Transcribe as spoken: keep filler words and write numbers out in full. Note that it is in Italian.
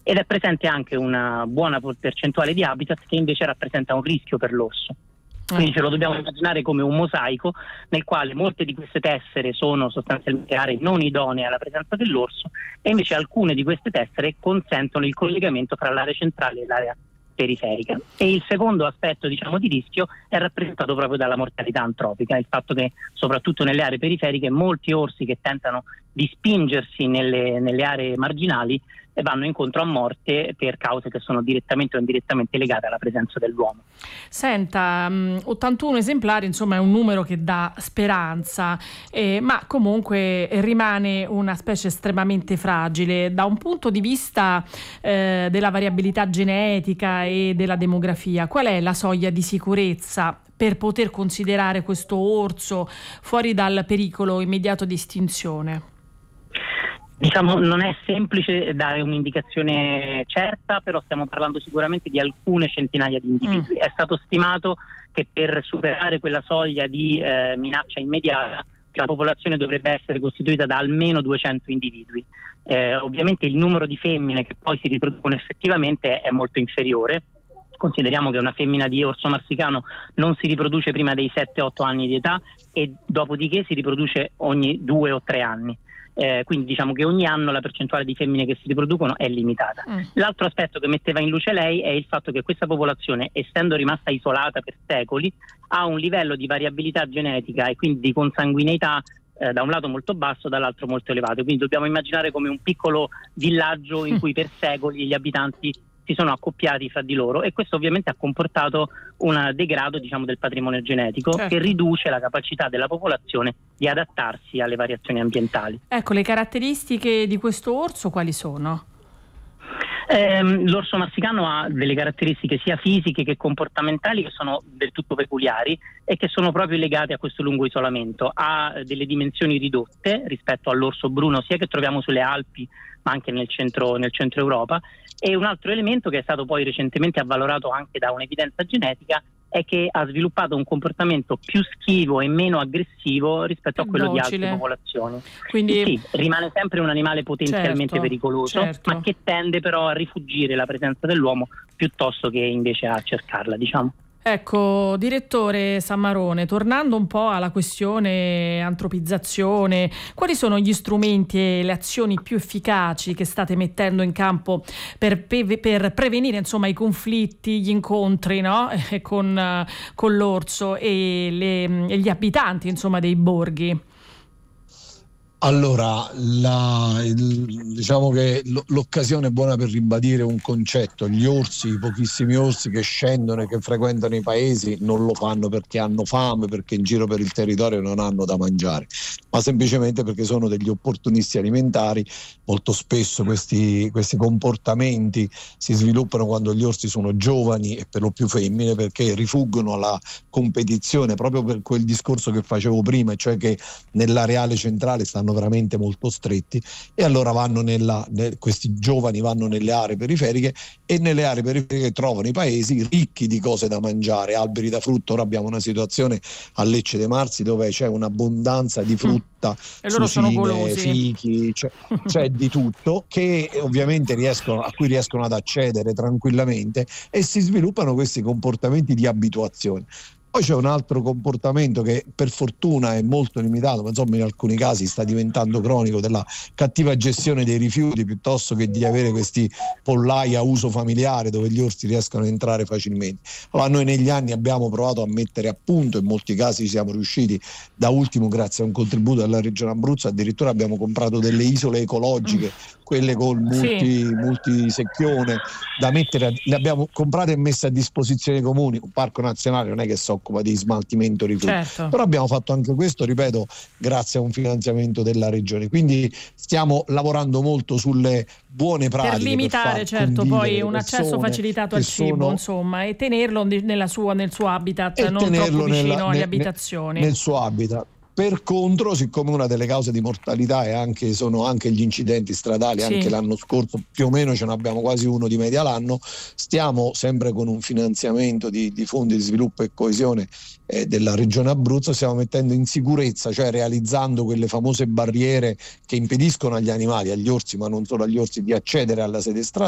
ed è presente anche una buona percentuale di habitat che invece rappresenta un rischio per l'orso. Quindi ce lo dobbiamo immaginare come un mosaico nel quale molte di queste tessere sono sostanzialmente aree non idonee alla presenza dell'orso, e invece alcune di queste tessere consentono il collegamento fra l'area centrale e l'area periferica. E il secondo aspetto, diciamo, di rischio è rappresentato proprio dalla mortalità antropica, il fatto che soprattutto nelle aree periferiche molti orsi che tentano di spingersi nelle, nelle aree marginali vanno incontro a morte per cause che sono direttamente o indirettamente legate alla presenza dell'uomo. Senta, ottantuno esemplari, insomma è un numero che dà speranza, eh, ma comunque rimane una specie estremamente fragile. Da un punto di vista eh, della variabilità genetica e della demografia, qual è la soglia di sicurezza per poter considerare questo orso fuori dal pericolo immediato di estinzione? Diciamo, non è semplice dare un'indicazione certa, però stiamo parlando sicuramente di alcune centinaia di individui. Mm. È stato stimato che per superare quella soglia di eh, minaccia immediata la popolazione dovrebbe essere costituita da almeno duecento individui. Eh, ovviamente il numero di femmine che poi si riproducono effettivamente è molto inferiore. Consideriamo che una femmina di orso marsicano non si riproduce prima dei sette otto anni di età e dopodiché si riproduce ogni due o tre anni. Eh, quindi diciamo che ogni anno la percentuale di femmine che si riproducono è limitata. Mm. L'altro aspetto che metteva in luce lei è il fatto che questa popolazione, essendo rimasta isolata per secoli, ha un livello di variabilità genetica e quindi di consanguineità eh, da un lato molto basso, dall'altro molto elevato. Quindi dobbiamo immaginare come un piccolo villaggio in cui per secoli gli abitanti si sono accoppiati fra di loro, e questo ovviamente ha comportato un degrado, diciamo, del patrimonio genetico, certo, che riduce la capacità della popolazione di adattarsi alle variazioni ambientali. Ecco, le caratteristiche di questo orso quali sono? Eh, l'orso marsicano ha delle caratteristiche sia fisiche che comportamentali che sono del tutto peculiari e che sono proprio legate a questo lungo isolamento. Ha delle dimensioni ridotte rispetto all'orso bruno sia che troviamo sulle Alpi ma anche nel centro, nel centro Europa, e un altro elemento che è stato poi recentemente avvalorato anche da un'evidenza genetica è che ha sviluppato un comportamento più schivo e meno aggressivo rispetto a quello docile di altre popolazioni. Quindi sì, rimane sempre un animale potenzialmente certo, pericoloso, certo, ma che tende però a rifugire la presenza dell'uomo piuttosto che invece a cercarla, diciamo. Ecco, direttore Sammarone, tornando un po' alla questione antropizzazione, quali sono gli strumenti e le azioni più efficaci che state mettendo in campo per, per prevenire, insomma, i conflitti, gli incontri, no? con, con l'orso e, le, e gli abitanti, insomma, dei borghi? Allora, la, il, diciamo che l'occasione è buona per ribadire un concetto: gli orsi, i pochissimi orsi che scendono e che frequentano i paesi non lo fanno perché hanno fame, perché in giro per il territorio non hanno da mangiare, ma semplicemente perché sono degli opportunisti alimentari. Molto spesso questi, questi comportamenti si sviluppano quando gli orsi sono giovani e per lo più femmine, perché rifuggono alla competizione, proprio per quel discorso che facevo prima, cioè che nell'areale centrale stanno veramente molto stretti, e allora vanno nella, ne, questi giovani vanno nelle aree periferiche, e nelle aree periferiche trovano i paesi ricchi di cose da mangiare, alberi da frutto. Ora abbiamo una situazione a Lecce dei Marsi dove c'è un'abbondanza di frutta, e loro susine, sono golosi, fichi, c'è, c'è di tutto, che ovviamente riescono, a cui riescono ad accedere tranquillamente, e si sviluppano questi comportamenti di abituazione. Poi c'è un altro comportamento che per fortuna è molto limitato, ma insomma in alcuni casi sta diventando cronico, della cattiva gestione dei rifiuti, piuttosto che di avere questi pollai a uso familiare dove gli orsi riescono a entrare facilmente. Allora noi negli anni abbiamo provato a mettere a punto, in molti casi ci siamo riusciti, da ultimo grazie a un contributo della Regione Abruzzo, addirittura abbiamo comprato delle isole ecologiche, quelle col multi, sì. multisecchione da mettere a, le abbiamo comprate e messe a disposizione dei comuni. Un parco nazionale non è che si occupa di smaltimento rifiuti, certo, però abbiamo fatto anche questo, ripeto, grazie a un finanziamento della regione. Quindi stiamo lavorando molto sulle buone pratiche per limitare, per certo, poi un accesso facilitato al cibo, sono, insomma, e tenerlo nella sua, nel suo habitat, non troppo vicino nella, alle nel, abitazioni, nel suo habitat. Per contro, siccome una delle cause di mortalità è anche, sono anche gli incidenti stradali, sì, anche l'anno scorso più o meno ce ne abbiamo quasi uno di media l'anno, stiamo sempre con un finanziamento di, di fondi di sviluppo e coesione eh, della Regione Abruzzo, stiamo mettendo in sicurezza, cioè realizzando quelle famose barriere che impediscono agli animali, agli orsi, ma non solo agli orsi, di accedere alla sede stradale,